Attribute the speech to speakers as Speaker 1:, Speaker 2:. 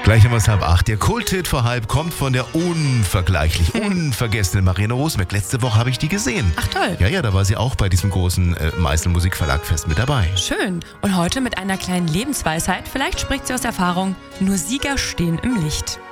Speaker 1: Gleich um 7:30. Der Kulthit vor halb kommt von der unvergleichlich, unvergessenen Marina Rosenberg. Letzte Woche habe ich die gesehen.
Speaker 2: Ach toll.
Speaker 1: Ja, da war sie auch bei diesem großen Meißel Musikverlag-Fest mit dabei.
Speaker 2: Schön. Und heute mit einer kleinen Lebensweisheit. Vielleicht spricht sie aus Erfahrung. Nur Sieger stehen im Licht.